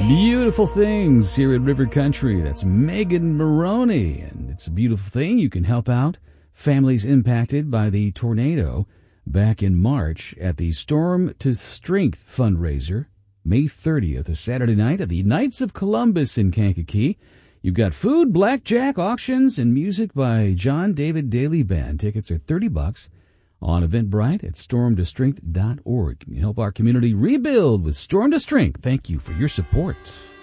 Beautiful things here at River Country. That's Megan Maroney, and it's a beautiful thing. You can help out families impacted by the tornado back in March at the Storm to Strength fundraiser, May 30th, a Saturday night at the Knights of Columbus in Kankakee. You've got food, blackjack, auctions, and music by John David Daly Band. Tickets are $30 on Eventbrite at stormtostrength.org. You can help our community rebuild with Storm to Strength. Thank you for your support.